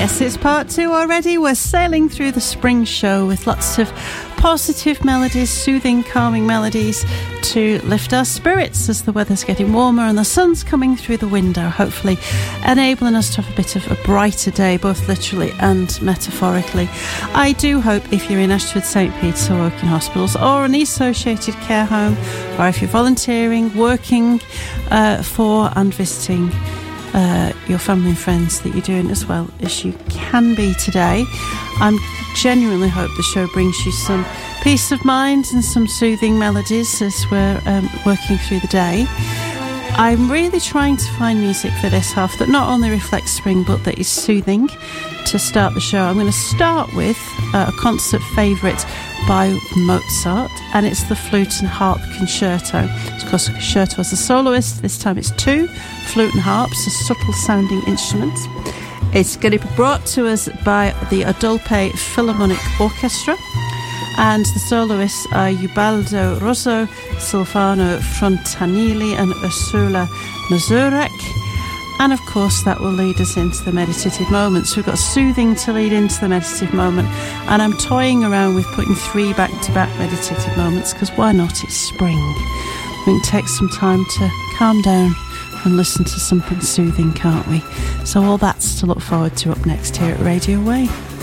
Yes, it's part 2 already. We're sailing through the spring show with lots of positive melodies, soothing, calming melodies to lift our spirits as the weather's getting warmer and the sun's coming through the window, hopefully enabling us to have a bit of a brighter day, both literally and metaphorically. I do hope if you're in Ashford St Peter's or Woking Hospitals or an associated care home, or if you're volunteering, working for and visiting your family and friends, that you're doing as well as you can be today. I genuinely hope the show brings you some peace of mind and some soothing melodies as we're working through the day. I'm really trying to find music for this half that not only reflects spring but that is soothing to start the show. I'm going to start with a concert favourite by Mozart, and it's the Flute and Harp Concerto. Of course, concerto as a soloist. This time it's 2 flute and harps, a subtle sounding instrument. It's going to be brought to us by the Adolphe Philharmonic Orchestra, and the soloists are Ubaldo Rosso, Silvano Frontanili and Ursula Mazurek. And of course that will lead us into the meditative moment. So we've got soothing to lead into the meditative moment, and I'm toying around with putting 3 back-to-back meditative moments, because why not? It's spring. We can take some time to calm down and listen to something soothing, can't we? So all that's to look forward to up next here at Radio Way.